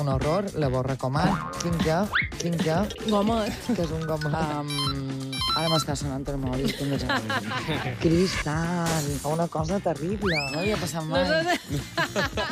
un horror, llavors recomano. Quinque, Gomet. que és un gomet. Ara m'està sonant el mòbil, que més Cristal, una cosa terrible. No havia passat mai.